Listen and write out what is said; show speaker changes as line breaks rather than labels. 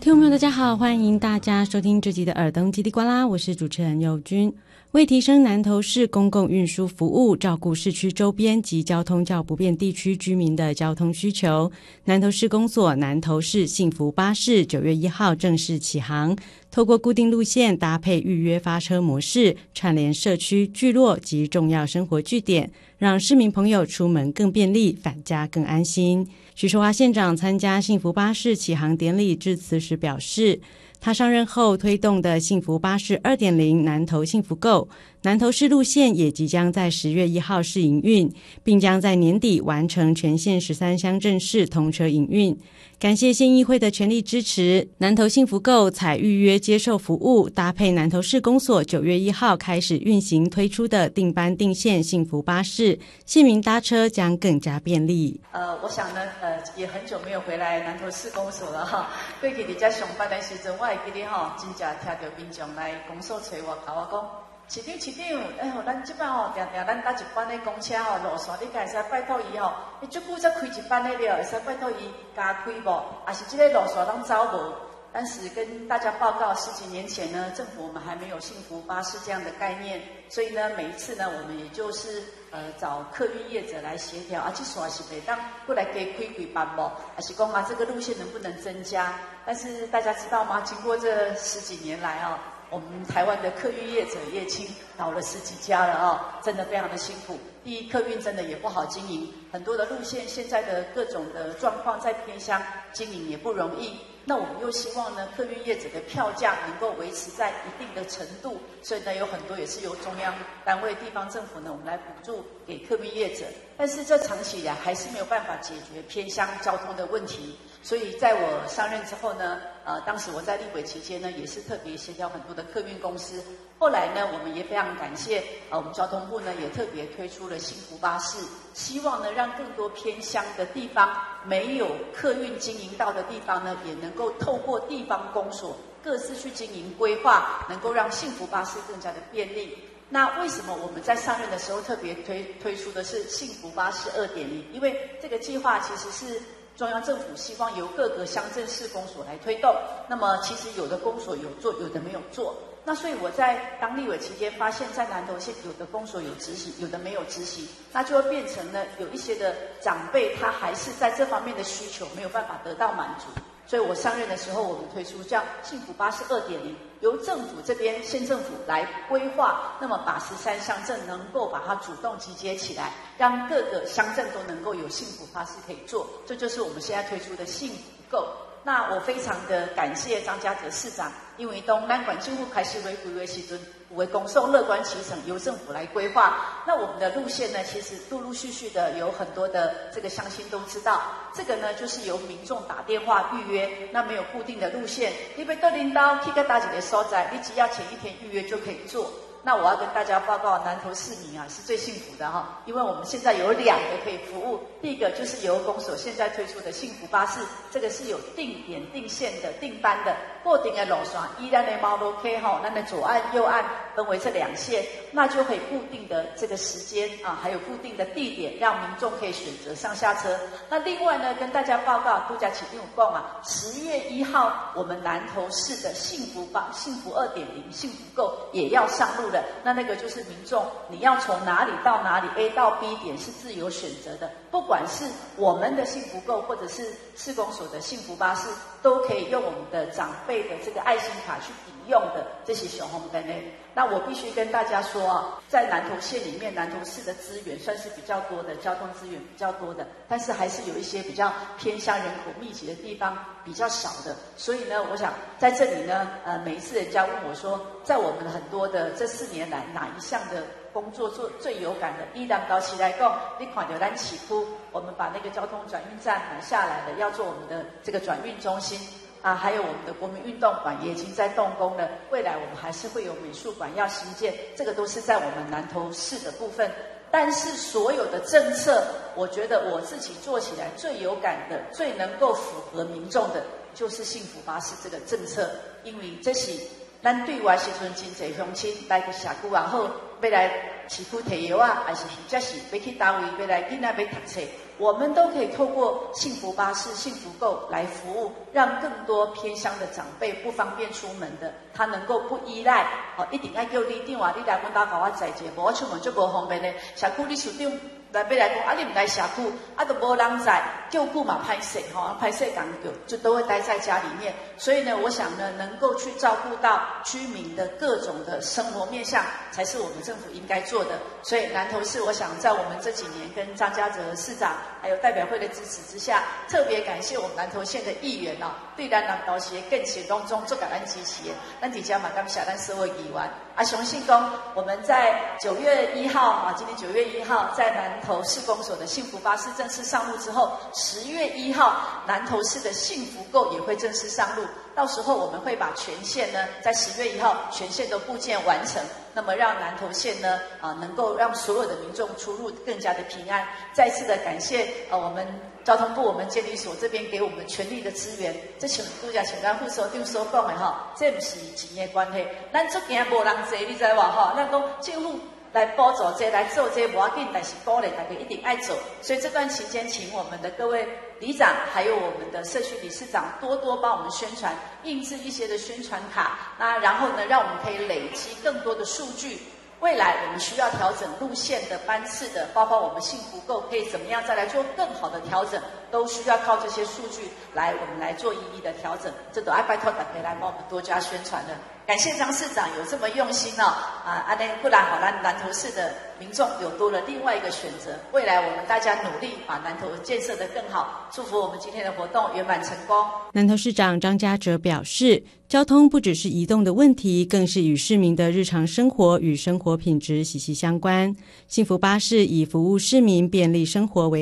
听众朋友大家好，欢迎大家收听这集的耳东叽里呱啦，我是主持人佑君。为提升南投市公共运输服务，照顾市区周边及交通较不便地区居民的交通需求，南投市公所南投市幸福巴士9月1号正式启航，透过固定路线搭配预约发车模式，串联社区聚落及重要生活据点，让市民朋友出门更便利，返家更安心。许淑华县长参加幸福巴士启航典礼致辞时表示，他上任后推动的幸福巴士 2.0 南投幸福购，南投市路线也即将在10月1号试营运，并将在年底完成全县13乡镇市通车营运。感谢县议会的全力支持，南投幸福购采预约接受服务，搭配南投市公所9月1号开始运行推出的定班定线幸福巴士，县民搭车将更加便利。
我想呢，也很久没有回来南投市公所了哈。过去伫遮上班的时阵，我会记得吼，真正听到民众来公所找我，甲我讲。市长，咱即摆吼，定咱搭一班的公车吼，路线你敢会使拜托伊吼？伊足久才开一班的了，会使拜托伊加开无？还是即个路线咱走无？但是跟大家报告，10几年前呢，政府我们还没有幸福巴士这样的概念，所以呢，每一次呢，我们也就是找客运业者来协调啊，这线是袂当过来给开几班无？还是讲啊，这个路线能不能增加？但是大家知道吗？经过这10几年来啊。我们台湾的客运业者业青倒了10几家了啊，真的非常的辛苦。第一，客运真的也不好经营，很多的路线现在的各种的状况在偏乡经营也不容易。那我们又希望呢，客运业者的票价能够维持在一定的程度，所以呢，有很多也是由中央单位、地方政府呢，我们来补助给客运业者。但是这长期以来还是没有办法解决偏乡交通的问题。所以在我上任之后呢，当时我在立委期间呢，也是特别协调很多的客运公司。后来呢，我们也非常感谢我们交通部呢，也特别推出了幸福巴士，希望呢，让更多偏乡的地方没有客运经营到的地方呢，也能够透过地方公所各自去经营规划，能够让幸福巴士更加的便利。那为什么我们在上任的时候特别推出的是幸福巴士 2.0？ 因为这个计划其实是中央政府希望由各个乡镇市公所来推动，那么其实有的公所有做，有的没有做。那所以我在当立委期间发现，在南投县有的公所有执行，有的没有执行，那就会变成呢，有一些的长辈他还是在这方面的需求没有办法得到满足。所以我上任的时候，我们推出叫幸福巴士 2.0， 由政府这边县政府来规划，那么把13乡镇能够把它主动集结起来，让各个乡镇都能够有幸福巴士可以做，这就是我们现在推出的幸福购。那我非常的感谢张家泽市长，因为当咱县政府开始规划的时阵，有的公所乐观其成，由政府来规划。那我们的路线呢，其实陆陆续续的有很多的这个乡亲都知道，这个呢就是由民众打电话预约，那没有固定的路线，你要到领导去到哪几个所在，你只要前一天预约就可以做。那我要跟大家报告，南投市民啊是最幸福的哈，因为我们现在有2个可以服务。第一个就是由公所现在推出的幸福巴士，这个是有定点定线的定班的固定的路线，依咱的毛路 K 哈，咱的左岸右岸分为这2线，那就可以固定的这个时间啊，还有固定的地点，让民众可以选择上下车。那另外呢，跟大家报告，杜家启定有讲啊，10月1号我们南投市的幸福2.0幸福购也要上路。那个就是民众你要从哪里到哪里 A 到 B 点是自由选择的，不管是我们的幸福购或者是市公所的幸福巴士，都可以用我们的长辈的这个爱心卡去抵用的这些小红灯呢。那我必须跟大家说啊，在南投县里面，南投市的资源算是比较多的，交通资源比较多的，但是还是有一些比较偏乡人口密集的地方比较少的。所以呢，我想在这里呢，每一次人家问我说，在我们很多的这4年来，哪一项的工作做最有感的？依然早起来讲，你看到咱起哭，我们把那个交通转运站买下来了，要做我们的这个转运中心。还有我们的国民运动馆也已经在动工了，未来我们还是会有美术馆要新建，这个都是在我们南投市的部分。但是所有的政策，我觉得我自己做起来最有感的、最能够符合民众的，就是幸福巴士这个政策，因为这是咱对外时阵真侪乡亲来个社区也好，要来市区摕药啊，还是或者是要去单位要来囡仔要读册， 我们都可以透过幸福巴士、幸福购来服务，让更多偏乡的长辈不方便出门的，他能够不依赖一定要叫你电话，你来阮家给我载一个，无我出门就无方便的。社区你处长来要来讲，你唔来社区，都无人载，救顾嘛歹势歹势讲就都会待在家里面。所以呢，我想呢，能够去照顾到居民的各种的生活面向，才是我们政府应该做的。所以南投市，我想在我们这几年跟张家泽市长还有代表会的支持之下，特别感谢我们南投县的议员对咱南投市的建设当中做感恩支持的，咱底下嘛感谢咱社会议员相信讲我们在9月1号今年9月1号在南投市公所的幸福巴士正式上路之后，10月1号南投市的幸福购也会正式上路。到时候我们会把全县呢，在10月1号全县都布建完成，那么让南投县呢能够让所有的民众出入更加的平安。再次的感谢我们交通部我们监理所这边给我们全力的支援。这像拄则像咱副所长所讲的这不是钱的关系，咱足惊无人坐，你知无咱讲政府来补助这来做这无要紧，但是鼓励大家一定爱做。所以这段期间，请我们的各位里长，还有我们的社区理事长多多帮我们宣传，印制一些的宣传卡，然后呢，让我们可以累积更多的数据。未来我们需要调整路线的班次的，包括我们幸福购可以怎么样再来做更好的调整，都需要靠这些数据我们来做一一的调整。这都拜托大家来帮我们多加宣传的。感谢张市长有这么用心不然好南投市的民众有多了另外一个选择。未来我们大家努力把南投建设得更好，祝福我们今天的活动圆满成功。
南投市长张家哲表示，交通不只是移动的问题，更是与市民的日常生活与生活品质息息相关。幸福巴士以服务市民便利生活为